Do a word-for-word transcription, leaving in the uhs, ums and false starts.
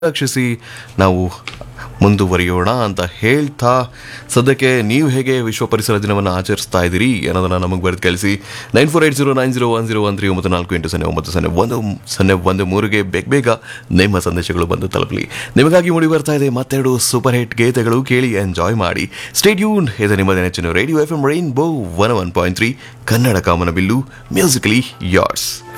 ರಕ್ಷಿಸಿ ನಾವು ಮುಂದುವರಿಯೋಣ ಅಂತ ಹೇಳ್ತಾ ಸದ್ಯಕ್ಕೆ ನೀವು ಹೇಗೆ ವಿಶ್ವ ಪರಿಸರ ದಿನವನ್ನು ಆಚರಿಸ್ತಾ ಇದ್ದೀರಿ ಅನ್ನೋದನ್ನು ನಮಗೆ ಬರೆದು ಕಳಿಸಿ nine four eight zero nine zero one zero one three ಒಂಬತ್ತು ನಾಲ್ಕು ಎಂಟು ಸೊನ್ನೆ ಒಂಬತ್ತು ಸೊನ್ನೆ ಒಂದು ಸೊನ್ನೆ ಒಂದು ಮೂರಿಗೆ ಬೇಗ ಬೇಗ ನಿಮ್ಮ ಸಂದೇಶಗಳು ಬಂದು ತಲುಪಲಿ. ನಿಮಗಾಗಿ ಮೂಡಿ ಬರ್ತಾ ಇದೆ ಮತ್ತೆರಡು ಸೂಪರ್ ಹಿಟ್ ಗೀತೆಗಳು, ಕೇಳಿ ಎಂಜಾಯ್ ಮಾಡಿ. ಸ್ಟೇಟ್ಯೂನ್ ಇದು ನಿಮ್ಮ ನೆಚ್ಚಿನ radio F M rainbow one one point three Kannada ಕಾಮನಬಿಲ್ಲು ಮ್ಯೂಸಿಕಲಿ ಯಾರ್ಸ್.